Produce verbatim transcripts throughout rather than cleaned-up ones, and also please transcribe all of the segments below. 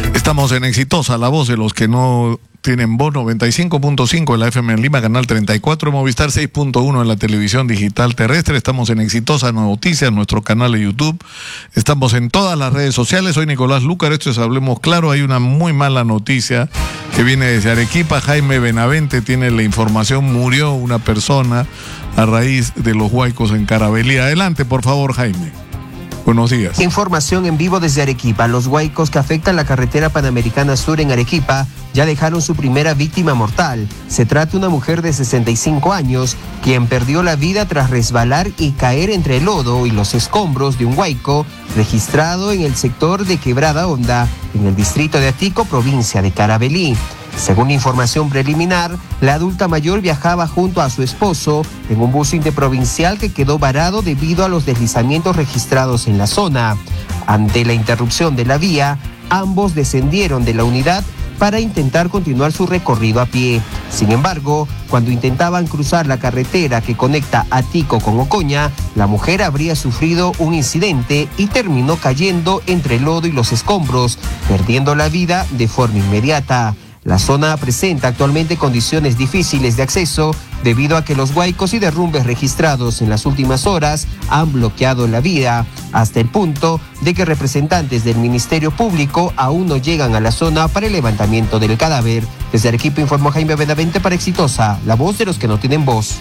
Estamos en Exitosa, la voz de los que no tienen voz, noventa y cinco punto cinco en la F M en Lima, canal treinta y cuatro, Movistar seis punto uno en la televisión digital terrestre. Estamos en Exitosa Noticias, nuestro canal de YouTube. Estamos en todas las redes sociales. Soy Nicolás Lucar, esto es Hablemos Claro. Hay una muy mala noticia que viene desde Arequipa. Jaime Benavente tiene la información, murió una persona a raíz de los huaicos en Carabelí. Adelante, por favor, Jaime. Buenos días. Información en vivo desde Arequipa. Los huaicos que afectan la carretera Panamericana Sur en Arequipa ya dejaron su primera víctima mortal. Se trata de una mujer de sesenta y cinco años, quien perdió la vida tras resbalar y caer entre el lodo y los escombros de un huaico registrado en el sector de Quebrada Honda, en el distrito de Atico, provincia de Carabelí. Según información preliminar, la adulta mayor viajaba junto a su esposo en un bus interprovincial que quedó varado debido a los deslizamientos registrados en la zona. Ante la interrupción de la vía, ambos descendieron de la unidad para intentar continuar su recorrido a pie. Sin embargo, cuando intentaban cruzar la carretera que conecta Atico con Ocoña, la mujer habría sufrido un incidente y terminó cayendo entre el lodo y los escombros, perdiendo la vida de forma inmediata. La zona presenta actualmente condiciones difíciles de acceso debido a que los huaicos y derrumbes registrados en las últimas horas han bloqueado la vía, hasta el punto de que representantes del Ministerio Público aún no llegan a la zona para el levantamiento del cadáver. Desde Arequipa informó Jaime Benavente para Exitosa, la voz de los que no tienen voz.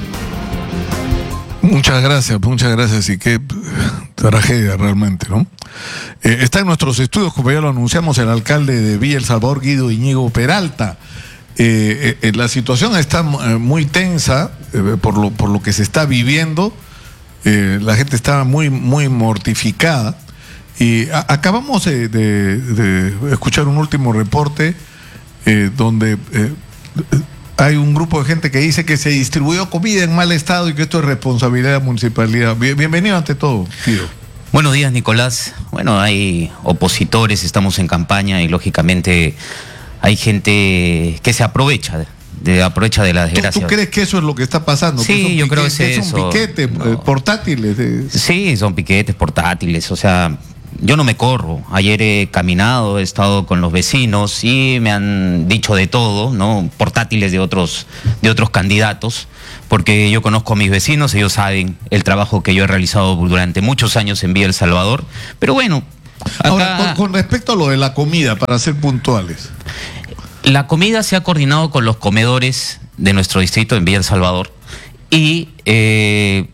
Muchas gracias, muchas gracias, y qué tragedia realmente, ¿no? Eh, está en nuestros estudios, como ya lo anunciamos, el alcalde de Villa El Salvador, Guido Iñigo Peralta. Eh, eh, la situación está eh, muy tensa eh, por lo, por lo que se está viviendo. Eh, la gente está muy, muy mortificada. Y a, acabamos de, de, de escuchar un último reporte eh, donde eh, hay un grupo de gente que dice que se distribuyó comida en mal estado y que esto es responsabilidad de la municipalidad. Bien, bienvenido ante todo, Guido. Buenos días, Nicolás. Bueno, hay opositores, estamos en campaña y lógicamente hay gente que se aprovecha de, de aprovecha de la desgracia. ¿Tú, ¿Tú crees que eso es lo que está pasando? Sí, que yo creo que es que eso. Son piquetes no. portátiles. De... Sí, son piquetes portátiles, o sea, yo no me corro. Ayer he caminado, he estado con los vecinos y me han dicho de todo, ¿no? Portátiles de otros, de otros candidatos, porque yo conozco a mis vecinos, ellos saben el trabajo que yo he realizado durante muchos años en Villa El Salvador. Pero bueno, acá... Ahora, con, con respecto a lo de la comida, para ser puntuales. La comida se ha coordinado con los comedores de nuestro distrito en Villa El Salvador y eh,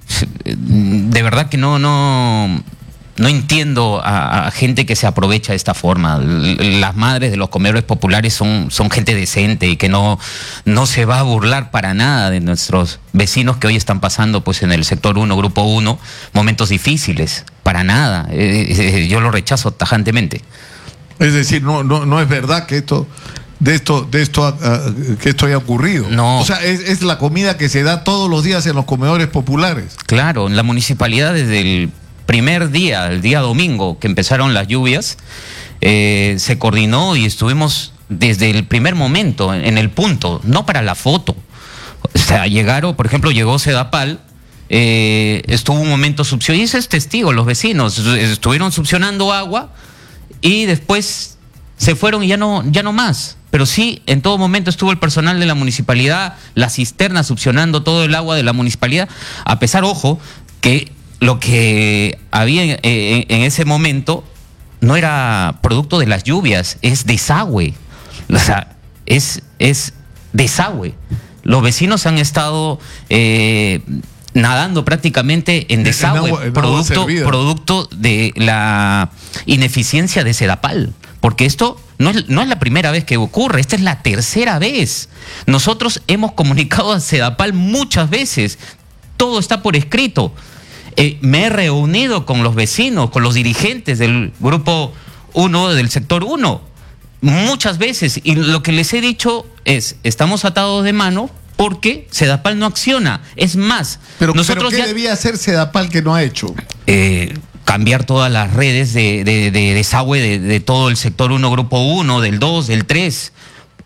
de verdad que no... no No entiendo a, a gente que se aprovecha de esta forma. Las madres de los comedores populares son, son gente decente y que no, no se va a burlar para nada de nuestros vecinos que hoy están pasando pues en el sector uno, grupo uno, momentos difíciles. Para nada. Eh, eh, yo lo rechazo tajantemente. Es decir, no, no, no es verdad que esto... de esto, de esto uh, que esto haya ocurrido. No. O sea, es, es la comida que se da todos los días en los comedores populares. Claro, en la municipalidad desde el primer día, el día domingo que empezaron las lluvias, eh, se coordinó y estuvimos desde el primer momento en, en el punto, no para la foto. O sea, llegaron, por ejemplo, llegó Sedapal, eh, estuvo un momento succionando, y ese es testigo, los vecinos estuvieron succionando agua y después se fueron y ya no, ya no más. Pero sí, en todo momento estuvo el personal de la municipalidad, la cisterna succionando todo el agua de la municipalidad, a pesar, ojo, que lo que había en, en, en ese momento no era producto de las lluvias, es desagüe. O sea, es, es desagüe. Los vecinos han estado eh, nadando prácticamente en desagüe, en agua, en producto, producto de la ineficiencia de Sedapal. Porque esto no es, no es la primera vez que ocurre, esta es la tercera vez. Nosotros hemos comunicado a Sedapal muchas veces, todo está por escrito. Eh, me he reunido con los vecinos, con los dirigentes del grupo uno, del sector uno, muchas veces, y lo que les he dicho es, estamos atados de mano porque Sedapal no acciona. Es más, pero, nosotros ¿pero qué ya, debía hacer Sedapal que no ha hecho? Eh, cambiar todas las redes de, de, de desagüe de, de todo el sector uno, grupo uno, del dos, del tres.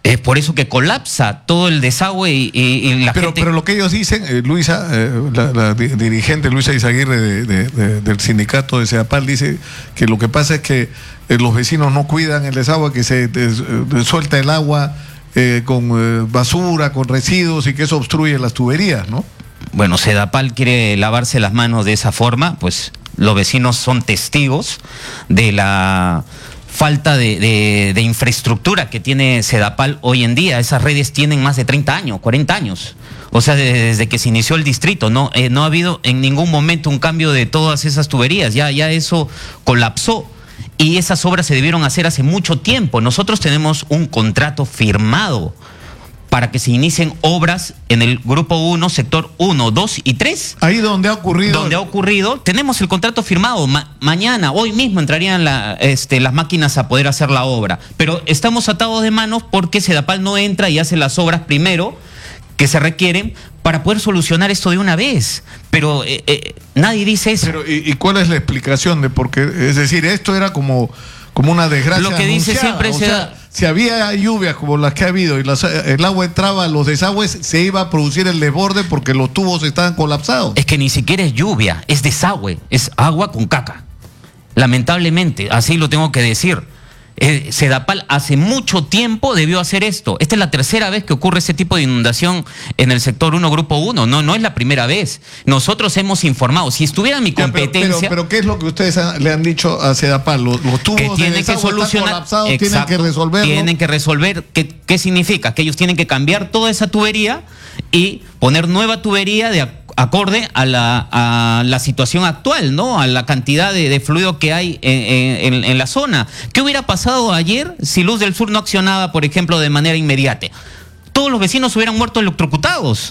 Es por eso que colapsa todo el desagüe y, y, y la pero, gente... Pero lo que ellos dicen, eh, Luisa, eh, la, la dirigente Luisa Izaguirre de, de, de, del sindicato de Sedapal dice que lo que pasa es que eh, los vecinos no cuidan el desagüe, que se des, eh, suelta el agua eh, con eh, basura, con residuos y que eso obstruye las tuberías, ¿no? Bueno, Sedapal quiere lavarse las manos de esa forma, pues los vecinos son testigos de la falta de, de, de infraestructura que tiene Sedapal hoy en día. Esas redes tienen más de treinta años, cuarenta años. O sea, desde, desde que se inició el distrito, no, eh, no ha habido en ningún momento un cambio de todas esas tuberías. Ya, ya eso colapsó. Y esas obras se debieron hacer hace mucho tiempo. Nosotros tenemos un contrato firmado para que se inicien obras en el grupo uno, sector uno, dos y tres. Ahí donde ha ocurrido. Donde ha ocurrido, tenemos el contrato firmado. Ma mañana, hoy mismo entrarían la, este, las máquinas a poder hacer la obra. Pero estamos atados de manos porque Sedapal no entra y hace las obras primero que se requieren para poder solucionar esto de una vez. Pero eh, eh, nadie dice eso. Pero, ¿y, ¿y cuál es la explicación de por qué? Es decir, esto era como, como una desgracia Lo que dice siempre o se sea, da... Si había lluvias como las que ha habido y las, el agua entraba a los desagües, se iba a producir el desborde porque los tubos estaban colapsados. Es que ni siquiera es lluvia, es desagüe, es agua con caca. Lamentablemente, así lo tengo que decir. Eh, Sedapal hace mucho tiempo debió hacer esto. Esta es la tercera vez que ocurre ese tipo de inundación en el sector uno, grupo uno. No, no es la primera vez. Nosotros hemos informado. Si estuviera mi competencia... Ya, pero, pero, pero ¿qué es lo que ustedes han, le han dicho a Sedapal? Los, los tubos que tienen de desagüe que solucionar, están colapsados, exacto, tienen que resolverlo. Tienen que resolver. ¿Qué, ¿Qué significa? Que ellos tienen que cambiar toda esa tubería y poner nueva tubería de acorde a la, a la situación actual, ¿no? A la cantidad de, de fluido que hay en, en, en la zona. ¿Qué hubiera pasado ayer si Luz del Sur no accionaba, por ejemplo, de manera inmediata? Todos los vecinos hubieran muerto electrocutados.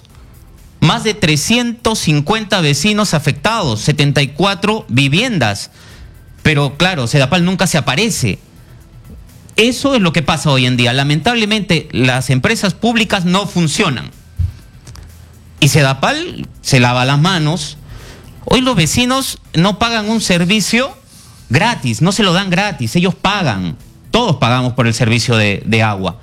Más de trescientos cincuenta vecinos afectados, setenta y cuatro viviendas. Pero claro, Sedapal nunca se aparece. Eso es lo que pasa hoy en día. Lamentablemente, las empresas públicas no funcionan. Y Sedapal se lava las manos. Hoy los vecinos no pagan un servicio gratis, no se lo dan gratis, ellos pagan. Todos pagamos por el servicio de, de agua.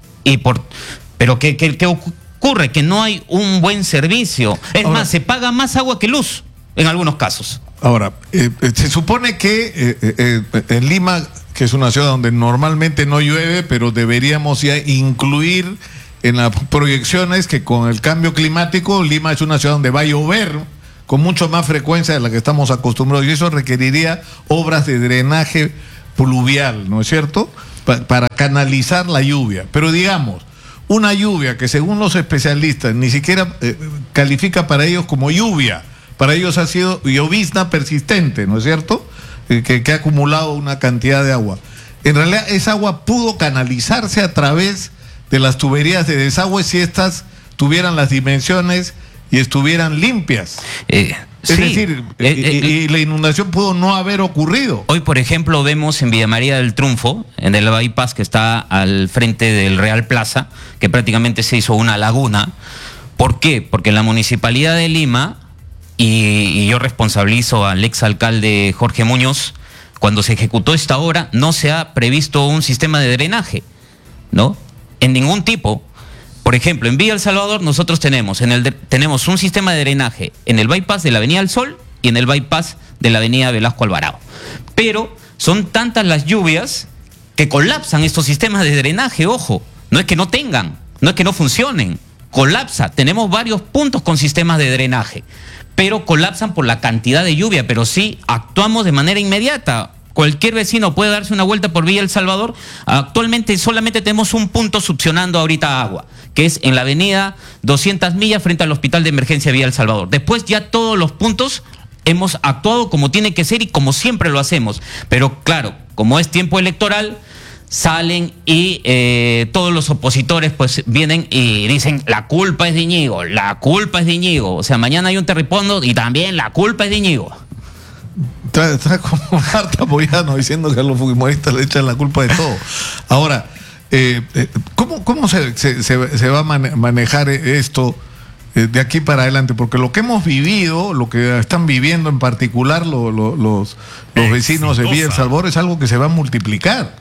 Y por, pero ¿qué, qué, qué ocurre? Que no hay un buen servicio. Es ahora, más, se paga más agua que luz en algunos casos. Ahora, eh, se supone que eh, eh, en Lima, que es una ciudad donde normalmente no llueve, pero deberíamos ya incluir en las proyecciones que con el cambio climático Lima es una ciudad donde va a llover con mucho más frecuencia de la que estamos acostumbrados y eso requeriría obras de drenaje pluvial, ¿no es cierto? Pa- para canalizar la lluvia. Pero digamos, una lluvia que según los especialistas ni siquiera eh, califica para ellos como lluvia, para ellos ha sido llovizna persistente, ¿no es cierto? Eh, que, que ha acumulado una cantidad de agua. En realidad esa agua pudo canalizarse a través de las tuberías de desagüe si estas tuvieran las dimensiones y estuvieran limpias. Eh, es sí, decir, eh, y, eh, y la inundación pudo no haber ocurrido. Hoy, por ejemplo, vemos en Villa María del Triunfo, en el bypass que está al frente del Real Plaza, que prácticamente se hizo una laguna. ¿Por qué? Porque la Municipalidad de Lima, y, y yo responsabilizo al exalcalde Jorge Muñoz, cuando se ejecutó esta obra, no se ha previsto un sistema de drenaje, ¿no? En ningún tipo. Por ejemplo, en Villa El Salvador nosotros tenemos, en el de, tenemos un sistema de drenaje en el bypass de la Avenida del Sol y en el bypass de la Avenida Velasco Alvarado. Pero son tantas las lluvias que colapsan estos sistemas de drenaje, ojo. No es que no tengan, no es que no funcionen, colapsa. Tenemos varios puntos con sistemas de drenaje, pero colapsan por la cantidad de lluvia, pero sí actuamos de manera inmediata. Cualquier vecino puede darse una vuelta por Villa El Salvador. Actualmente solamente tenemos un punto succionando ahorita agua, que es en la avenida doscientas millas frente al Hospital de Emergencia Villa El Salvador. Después ya todos los puntos hemos actuado como tiene que ser y como siempre lo hacemos. Pero claro, como es tiempo electoral, salen y eh, todos los opositores pues vienen y dicen la culpa es de Íñigo, la culpa es de Íñigo. O sea, mañana hay un terripondo y también la culpa es de Íñigo. Está, está como Marta Moyano diciendo que a los fujimoristas le echan la culpa de todo. Ahora, eh, ¿cómo, cómo se, se, se, se va a manejar esto eh, de aquí para adelante? Porque lo que hemos vivido, lo que están viviendo en particular lo, lo, los, los vecinos de Villa El Salvador es algo que se va a multiplicar.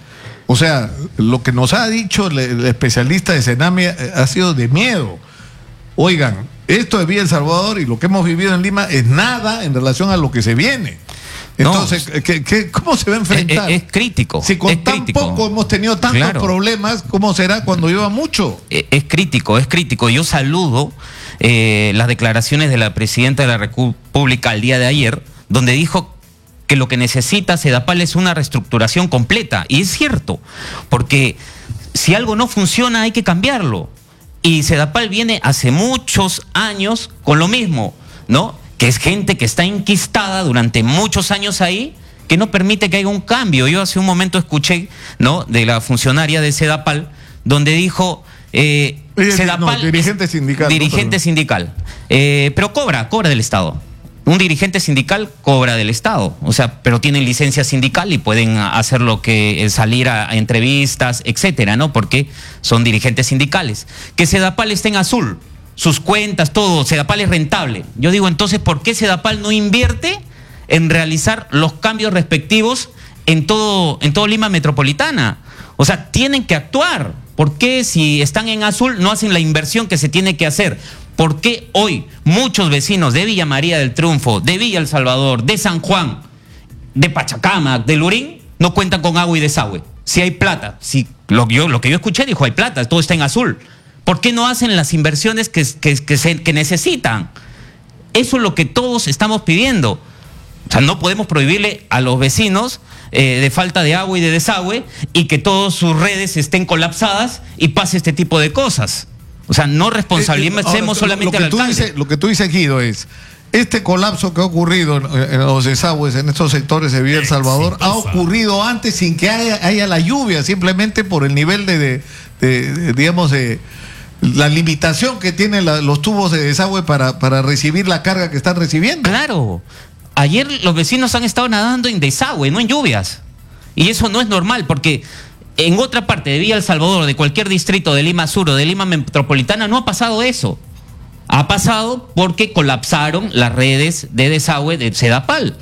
O sea, lo que nos ha dicho el, el especialista de Senami ha sido de miedo. Oigan, esto de Villa El Salvador y lo que hemos vivido en Lima es nada en relación a lo que se viene. Entonces, no, ¿qué, qué, ¿cómo se va a enfrentar? Es, es crítico. Si con es tan crítico. poco hemos tenido tantos claro. problemas, ¿cómo será cuando lleva mucho? Es, es crítico, es crítico. Yo saludo eh, las declaraciones de la presidenta de la República el día de ayer, donde dijo que lo que necesita Sedapal es una reestructuración completa. Y es cierto, porque si algo no funciona hay que cambiarlo. Y Sedapal viene hace muchos años con lo mismo, ¿no? Que es gente que está enquistada durante muchos años ahí, que no permite que haya un cambio. Yo hace un momento escuché, ¿no?, de la funcionaria de Sedapal, donde dijo... Eh, Oye, Sedapal no, dirigente sindical. Dirigente no, sindical. Eh, pero cobra, cobra del Estado. Un dirigente sindical cobra del Estado, o sea, pero tienen licencia sindical y pueden hacer lo que salir a, a entrevistas, etcétera, ¿no? Porque son dirigentes sindicales. Que Sedapal esté en azul, sus cuentas, todo, Sedapal es rentable. Yo digo, entonces, ¿por qué Sedapal no invierte en realizar los cambios respectivos en todo, en todo Lima metropolitana? O sea, tienen que actuar. ¿Por qué si están en azul no hacen la inversión que se tiene que hacer? ¿Por qué hoy muchos vecinos de Villa María del Triunfo, de Villa El Salvador, de San Juan, de Pachacamac, de Lurín, no cuentan con agua y desagüe? Si hay plata, si lo, yo, lo que yo escuché dijo hay plata, todo está en azul. ¿Por qué no hacen las inversiones que, que, que, se, que necesitan? Eso es lo que todos estamos pidiendo. O sea, no podemos prohibirle a los vecinos eh, de falta de agua y de desagüe y que todas sus redes estén colapsadas y pase este tipo de cosas. O sea, no responsabilicemos eh, eh, solamente al alcalde. Dices, lo que tú dices, Guido, es este colapso que ha ocurrido en, en los desagües en estos sectores de Villa El Salvador ha ocurrido antes sin que haya, haya la lluvia, simplemente por el nivel de, de, de, de digamos, de la limitación que tienen la, los tubos de desagüe para, para recibir la carga que están recibiendo. Claro. Ayer los vecinos han estado nadando en desagüe, no en lluvias. Y eso no es normal, porque en otra parte de Villa El Salvador, de cualquier distrito de Lima Sur o de Lima Metropolitana, no ha pasado eso. Ha pasado porque colapsaron las redes de desagüe de Sedapal.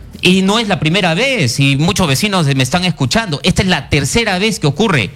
Y no es la primera vez, y muchos vecinos me están escuchando. Esta es la tercera vez que ocurre.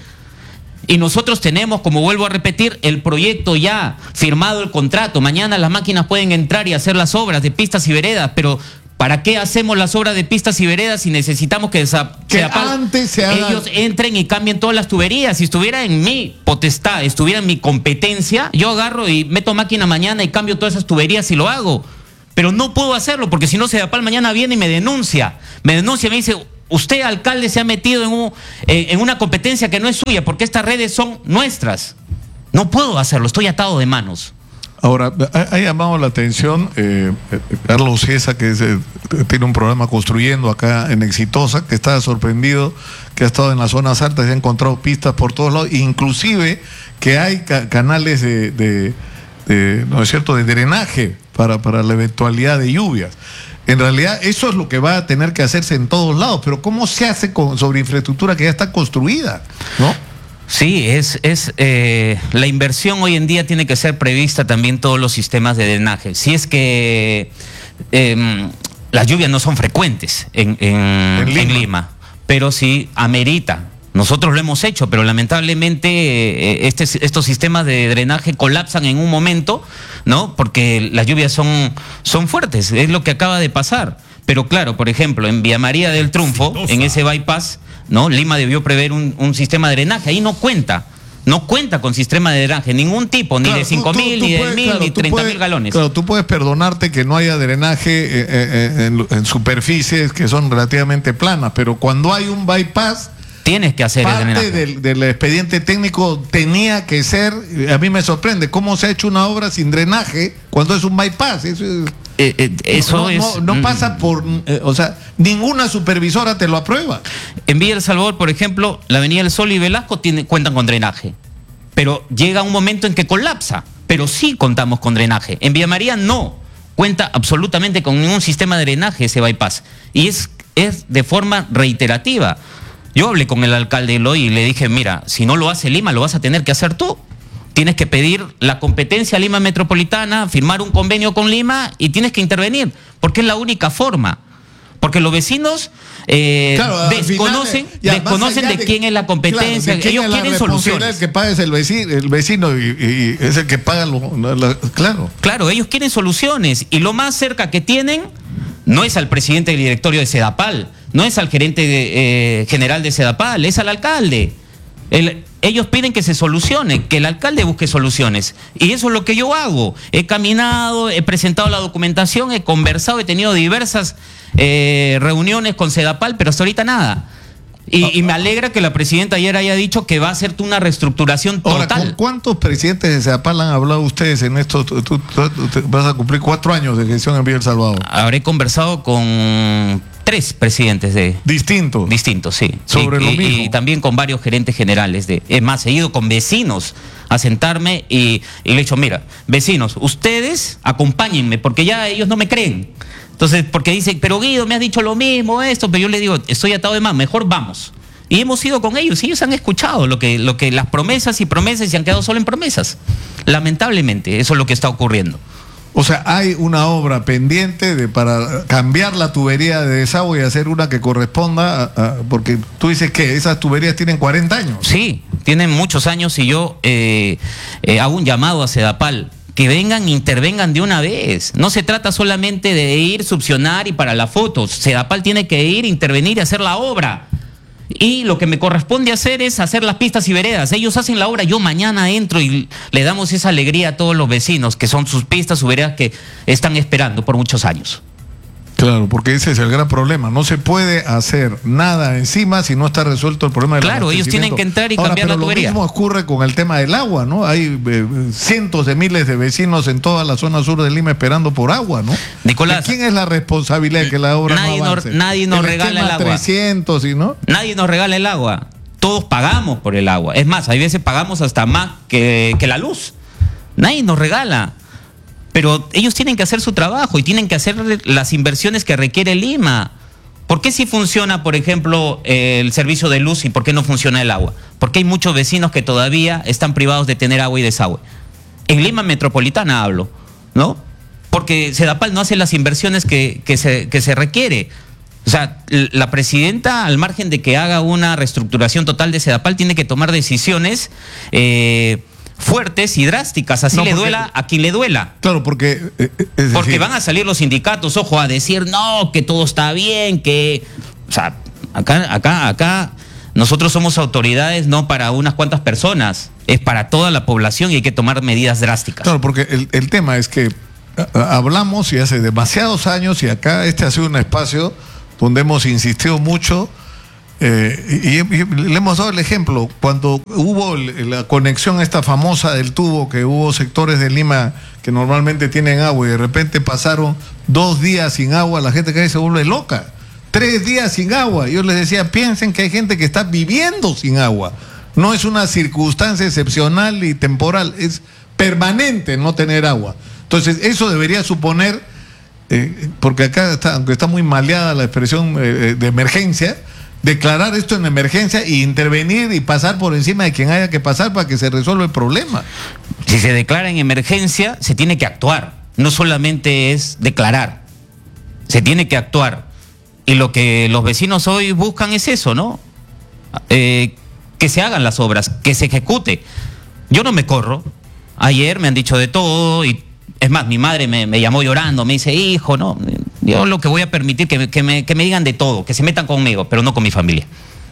Y nosotros tenemos, como vuelvo a repetir, el proyecto ya firmado, el contrato. Mañana las máquinas pueden entrar y hacer las obras de pistas y veredas, pero ¿para qué hacemos las obras de pistas y veredas si necesitamos que, que antes se haga... ellos entren y cambien todas las tuberías? Si estuviera en mi potestad, estuviera en mi competencia, yo agarro y meto máquina mañana y cambio todas esas tuberías y lo hago. Pero no puedo hacerlo porque si no, Sedapal mañana viene y me denuncia. Me denuncia y me dice... Usted, alcalde, se ha metido en, un, eh, en una competencia que no es suya porque estas redes son nuestras. No puedo hacerlo, estoy atado de manos. Ahora, ha, ha llamado la atención eh, Carlos Ciesa, que es, eh, tiene un programa construyendo acá en Exitosa, que está sorprendido, que ha estado en las zonas altas y ha encontrado pistas por todos lados, inclusive que hay ca canales de, de, de, ¿no es cierto?, de drenaje para, para la eventualidad de lluvias. En realidad eso es lo que va a tener que hacerse en todos lados, pero ¿cómo se hace con, sobre infraestructura que ya está construida, ¿no? Sí, es, es eh, la inversión hoy en día tiene que ser prevista también todos los sistemas de drenaje. Si es que eh, las lluvias no son frecuentes en, en, en, Lima. en Lima, pero sí amerita. Nosotros lo hemos hecho, pero lamentablemente eh, este, estos sistemas de drenaje colapsan en un momento, ¿no? Porque las lluvias son, son fuertes, es lo que acaba de pasar. Pero claro, por ejemplo, en Villa María del Triunfo, en ese bypass, ¿no? Lima debió prever un, un sistema de drenaje, ahí no cuenta. No cuenta con sistema de drenaje, ningún tipo, ni claro, de cinco mil, ni de mil, claro, ni treinta mil galones. Claro, tú puedes perdonarte que no haya drenaje eh, eh, en, en superficies que son relativamente planas, pero cuando hay un bypass... Tienes que hacer parte el drenaje. Del, del expediente técnico tenía que ser, a mí me sorprende, ¿cómo se ha hecho una obra sin drenaje cuando es un bypass? Eso, es, eh, eh, eso no, es... No, no pasa por, eh, o sea, ninguna supervisora te lo aprueba. En Villa El Salvador, por ejemplo, la Avenida El Sol y Velasco tiene, cuentan con drenaje, pero llega un momento en que colapsa, pero sí contamos con drenaje. En Villa María no cuenta absolutamente con ningún sistema de drenaje ese bypass, y es, es de forma reiterativa. Yo hablé con el alcalde Eloy y le dije, mira, si no lo hace Lima, lo vas a tener que hacer tú. Tienes que pedir la competencia a Lima Metropolitana, firmar un convenio con Lima y tienes que intervenir, porque es la única forma. Porque los vecinos eh, claro, desconocen, final, ya, desconocen de, de quién es la competencia. Claro, ellos quieren soluciones. El que paga es el vecino, el vecino y, y es el que paga lo, la, la, claro. Claro, ellos quieren soluciones y lo más cerca que tienen no es al presidente del directorio de Sedapal, no es al gerente eh, general de Sedapal, es al alcalde. El, ellos piden que se solucione, que el alcalde busque soluciones. Y eso es lo que yo hago. He caminado, he presentado la documentación, he conversado, he tenido diversas eh, reuniones con Sedapal, pero hasta ahorita nada. Y, y me alegra que la presidenta ayer haya dicho que va a hacer una reestructuración total. Ahora, ¿con cuántos presidentes de Sedapal han hablado ustedes en esto? Tú, tú, tú, tú vas a cumplir cuatro años de gestión en Villa El Salvador. Habré conversado con tres presidentes de distintos. Distintos, sí. Sobre y, lo y, mismo. Y también con varios gerentes generales. De, es más, he ido con vecinos a sentarme y, y le he dicho, mira, vecinos, ustedes acompáñenme, porque ya ellos no me creen. Entonces, porque dicen, pero Guido, me has dicho lo mismo, esto, pero yo le digo, estoy atado de más, mejor vamos. Y hemos ido con ellos, y ellos han escuchado lo que, lo que las promesas y promesas y se han quedado solo en promesas. Lamentablemente, eso es lo que está ocurriendo. O sea, hay una obra pendiente de para cambiar la tubería de desagüe y hacer una que corresponda, a, a, porque tú dices que esas tuberías tienen cuarenta años. Sí, tienen muchos años y yo eh, eh, hago un llamado a Sedapal. Que vengan, intervengan de una vez. No se trata solamente de ir, subsionar y para las fotos. Sedapal tiene que ir, intervenir y hacer la obra. Y lo que me corresponde hacer es hacer las pistas y veredas. Ellos hacen la obra, yo mañana entro y le damos esa alegría a todos los vecinos, que son sus pistas, sus veredas que están esperando por muchos años. Claro, porque ese es el gran problema. No se puede hacer nada encima si no está resuelto el problema del Claro, ellos tienen que entrar y Ahora, cambiar la tubería. Lo mismo ocurre con el tema del agua, ¿no? Hay eh, cientos de miles de vecinos en toda la zona sur de Lima esperando por agua, ¿no? Nicolás, ¿de quién es la responsabilidad de que la obra nadie no avance? Nos, nadie nos el regala el agua. trescientos, ¿y no? Nadie nos regala el agua. Todos pagamos por el agua. Es más, hay veces pagamos hasta más que, que la luz. Nadie nos regala. Pero ellos tienen que hacer su trabajo y tienen que hacer las inversiones que requiere Lima. ¿Por qué sí funciona, por ejemplo, el servicio de luz y por qué no funciona el agua? Porque hay muchos vecinos que todavía están privados de tener agua y desagüe. En Lima metropolitana hablo, ¿no? Porque Sedapal no hace las inversiones que, que, se, que se requiere. O sea, la presidenta, al margen de que haga una reestructuración total de Sedapal, tiene que tomar decisiones eh, fuertes y drásticas, así no, porque, le duela a quien le duela. Claro, porque... Eh, es decir, porque van a salir los sindicatos, ojo, a decir, no, que todo está bien, que... O sea, acá, acá, acá, nosotros somos autoridades no para unas cuantas personas, es para toda la población y hay que tomar medidas drásticas. Claro, porque el, el tema es que hablamos y hace demasiados años y acá este ha sido un espacio donde hemos insistido mucho eh, y, y le hemos dado el ejemplo. Cuando hubo la conexión esta famosa del tubo, que hubo sectores de Lima que normalmente tienen agua y de repente pasaron dos días sin agua, la gente que se vuelve loca. Tres días sin agua. Yo les decía, piensen que hay gente que está viviendo sin agua. No es una circunstancia excepcional y temporal, es permanente no tener agua. Entonces, eso debería suponer, eh, porque acá está, aunque está muy maleada la expresión eh, de emergencia, declarar esto en emergencia e intervenir y pasar por encima de quien haya que pasar para que se resuelva el problema. Si se declara en emergencia, se tiene que actuar. No solamente es declarar, se tiene que actuar. Y lo que los vecinos hoy buscan es eso, ¿no? Eh, que se hagan las obras, que se ejecute. Yo no me corro. Ayer me han dicho de todo y es más, mi madre me, me llamó llorando, me dice, hijo, no, yo lo que voy a permitir que, que, me, que me digan de todo, que se metan conmigo, pero no con mi familia.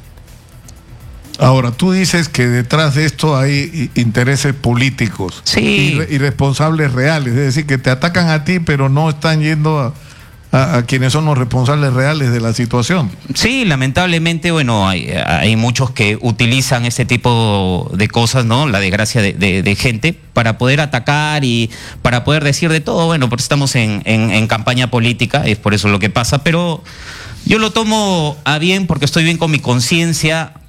Ahora, tú dices que detrás de esto hay intereses políticos sí. y, y responsables reales, es decir, que te atacan a ti, pero no están yendo a... A, a quienes son los responsables reales de la situación. Sí, lamentablemente, bueno, hay, hay muchos que utilizan este tipo de cosas, ¿no? La desgracia de, de, de gente para poder atacar y para poder decir de todo. Bueno, porque estamos en, en, en campaña política, es por eso lo que pasa, pero yo lo tomo a bien porque estoy bien con mi conciencia,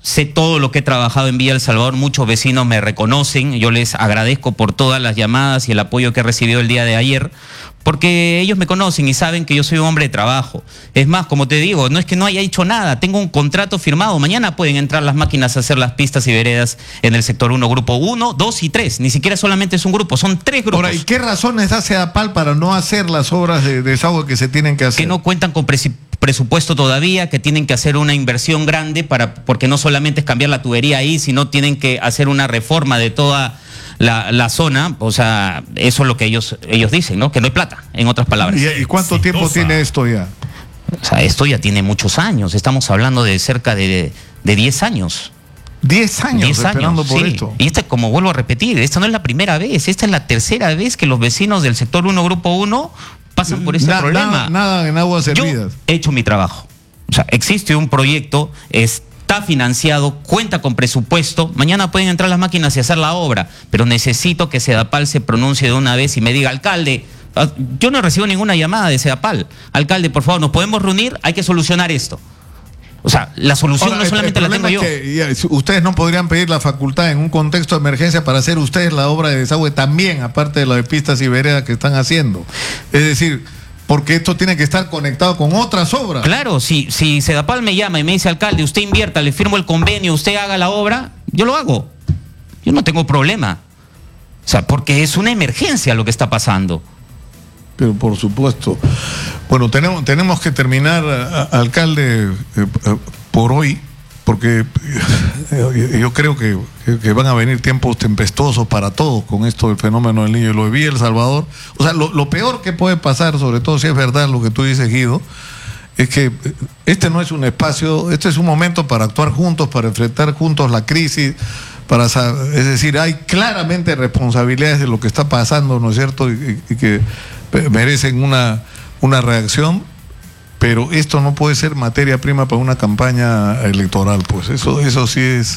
sé todo lo que he trabajado en Villa El Salvador, muchos vecinos me reconocen, yo les agradezco por todas las llamadas y el apoyo que he recibido el día de ayer, porque ellos me conocen y saben que yo soy un hombre de trabajo. Es más, como te digo, no es que no haya hecho nada, tengo un contrato firmado, mañana pueden entrar las máquinas a hacer las pistas y veredas en el sector uno, grupo uno, dos y tres, ni siquiera solamente es un grupo, son tres grupos. Ahora, ¿y qué razones hace APAL para no hacer las obras de desagüe que se tienen que hacer? Que no cuentan con presupuesto todavía, que tienen que hacer una inversión grande, para porque no solamente es cambiar la tubería ahí, sino tienen que hacer una reforma de toda la, la zona. O sea, eso es lo que ellos, ellos dicen, ¿no? Que no hay plata, en otras palabras. ¿Y, y cuánto Exitosa. tiempo tiene esto ya? O sea, esto ya tiene muchos años, estamos hablando de cerca de, de diez años. Diez años Diez esperando años, por sí. esto. Y esta, como vuelvo a repetir, esta no es la primera vez, esta es la tercera vez que los vecinos del sector uno, grupo uno, pasan por este Na, problema. Nada, nada en aguas servidas. Yo he hecho mi trabajo. O sea, existe un proyecto, está financiado, cuenta con presupuesto. Mañana pueden entrar las máquinas y hacer la obra, pero necesito que Sedapal se pronuncie de una vez y me diga, alcalde, yo no recibo ninguna llamada de Sedapal. Alcalde, por favor, ¿nos podemos reunir? Hay que solucionar esto. O sea, la solución Ahora, no solamente el, el la tengo yo. Es que, ya, ustedes no podrían pedir la facultad en un contexto de emergencia para hacer ustedes la obra de desagüe también, aparte de la de pistas y veredas que están haciendo. Es decir, porque esto tiene que estar conectado con otras obras. Claro, si, si Sedapal me llama y me dice, alcalde, usted invierta, le firmo el convenio, usted haga la obra, yo lo hago. Yo no tengo problema. O sea, porque es una emergencia lo que está pasando. Pero por supuesto. Bueno, tenemos, tenemos que terminar, a, a, alcalde, eh, por hoy, porque eh, yo creo que, que van a venir tiempos tempestuosos para todos con esto del fenómeno del Niño y lo de Villa El Salvador. O sea, lo, lo peor que puede pasar, sobre todo si es verdad lo que tú dices, Guido, es que este no es un espacio, este es un momento para actuar juntos, para enfrentar juntos la crisis, para, es decir, hay claramente responsabilidades de lo que está pasando, ¿no es cierto? Y, y que merecen una, una reacción, pero esto no puede ser materia prima para una campaña electoral, pues eso, eso sí es...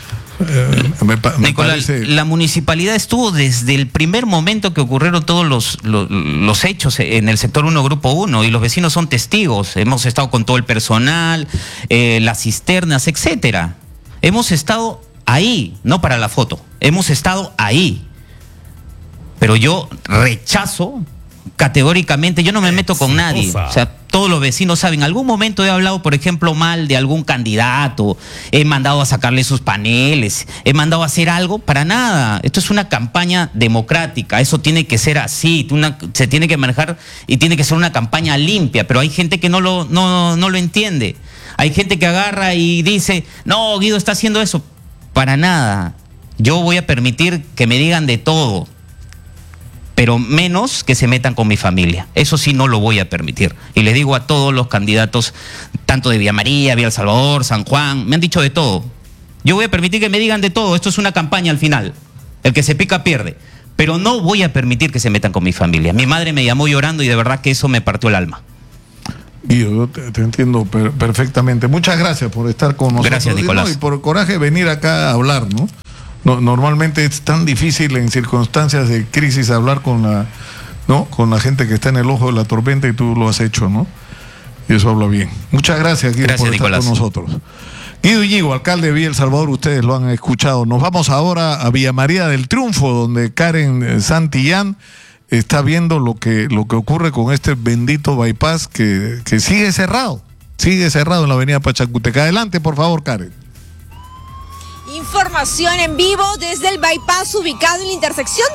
Eh, me, me Nicolás, parece... la municipalidad estuvo desde el primer momento que ocurrieron todos los, los, los hechos en el sector uno, grupo uno, y los vecinos son testigos. Hemos estado con todo el personal, eh, las cisternas, etcétera. Hemos estado ahí, no para la foto, hemos estado ahí. Pero yo rechazo categóricamente, yo no me meto con nadie. O sea, todos los vecinos saben, en algún momento he hablado, por ejemplo, mal de algún candidato, he mandado a sacarle sus paneles, he mandado a hacer algo, para nada. Esto es una campaña democrática, eso tiene que ser así, una, se tiene que manejar y tiene que ser una campaña limpia, pero hay gente que no lo, no, no lo entiende. Hay gente que agarra y dice, no, Guido está haciendo eso. Para nada. Yo voy a permitir que me digan de todo, pero menos que se metan con mi familia. Eso sí no lo voy a permitir. Y les digo a todos los candidatos, tanto de Villa María, Villa El Salvador, San Juan, me han dicho de todo. Yo voy a permitir que me digan de todo. Esto es una campaña al final. El que se pica pierde. Pero no voy a permitir que se metan con mi familia. Mi madre me llamó llorando y de verdad que eso me partió el alma. Guido, yo te, te entiendo per perfectamente. Muchas gracias por estar con nosotros. Gracias, Nicolás. Y, no, y por el coraje de venir acá a hablar, ¿no? No, normalmente es tan difícil en circunstancias de crisis hablar con la, ¿no? con la gente que está en el ojo de la tormenta, y tú lo has hecho, ¿no? Y eso habla bien. Muchas gracias, Guido, gracias, por estar Nicolás. con nosotros. Guido Íñigo, alcalde de Villa El Salvador, ustedes lo han escuchado. Nos vamos ahora a Villa María del Triunfo, donde Karen Santillán está viendo lo que, lo que ocurre con este bendito bypass que, que sigue cerrado, sigue cerrado en la avenida Pachacuteca. Adelante, por favor, Karen. Información en vivo desde el bypass ubicado en la intersección